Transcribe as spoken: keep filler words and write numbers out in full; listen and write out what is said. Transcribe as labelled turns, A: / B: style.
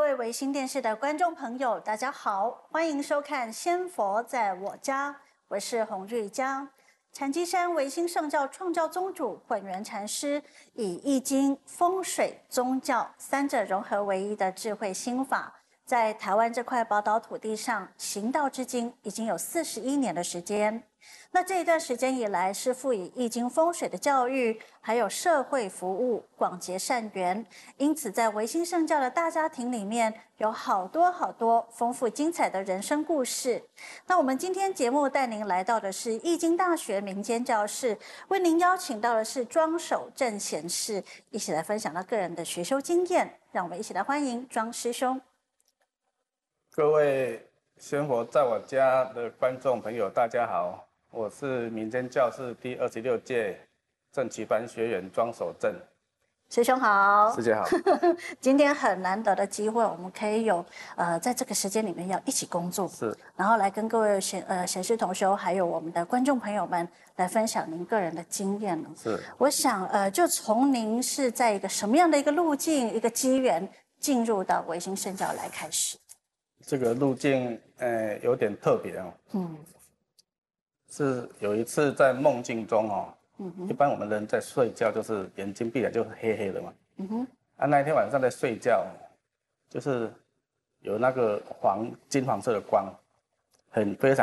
A: 位维新电视的观众朋友，大家好，欢迎收看《仙佛在我家》，我是洪玉江。禅机山维新圣教创教宗主混元禅师以易经、风水、宗教三者融合为一的智慧心法，在台湾这块宝岛土地上行道至今已经有四十一年的时间。那这一段时间以来，是赋予易经风水的教育，还有社会服务，广结善缘。因此，在维新圣教的大家庭里面，有好多好多丰富精彩的人生故事。那我们今天节目带您来到的是易经大学民间教室，为您邀请到的是庄守正贤士，一起来分享他个人的学修经验。让我们一起来欢迎庄师兄。
B: 各位仙佛在我家的观众朋友，大家好。我是民间教室第二十六届正旗班学员庄守正。
A: 师兄好。
B: 师姐好。
A: 今天很难得的机会，我们可以有呃，在这个时间里面要一起工作，
B: 是，
A: 然后来跟各位贤呃贤士同修，还有我们的观众朋友们来分享您个人的经验呢。
B: 是，
A: 我想呃，就从您是在一个什么样的一个路径、一个机缘进入到维新圣教来开始。
B: 这个路径呃有点特别哦。
A: 嗯。
B: 是有一次在梦境中哦，
A: 嗯哼，
B: 一般我们人在睡觉就是眼睛闭起来就是黑黑的嘛。
A: 嗯哼，
B: 啊，那一天晚上在睡觉，就是有那个黄金黄色的光，很非常